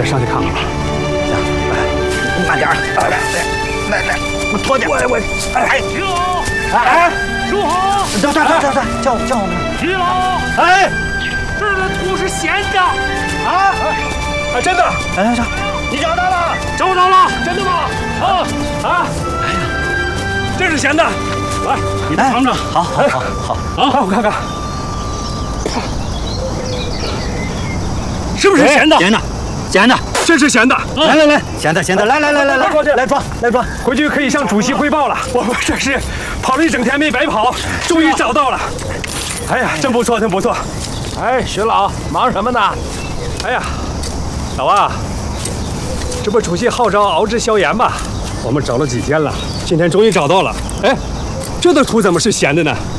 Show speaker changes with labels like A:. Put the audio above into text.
A: 上去看看吧。
B: 行，来，慢点儿，来，我拖点。我，哎，
C: 徐老，
B: 哎，
C: 叔好，
B: 这，叫我们。
C: 徐老，
A: 哎，
C: 这儿的土是咸的
A: 啊，真的？
B: 哎，
A: 你找到了？
C: 找着了，
A: 真的吗？啊！哎呀，这是咸的，来，你尝尝。
B: 好，
A: 我看看，是不是咸的？
B: 咸的，
A: 这是咸的。
B: 来，咸的，来，
A: 过去，
B: 来装，
A: 回去可以向主席汇报了。我们这是跑了一整天没白跑，终于找到了。哎呀，真不错。
D: 哎，徐老，忙什么呢？
A: 哎呀，老王，这不主席号召熬制消炎吗？我们找了几天了，今天终于找到了。哎，这的土怎么是咸的呢？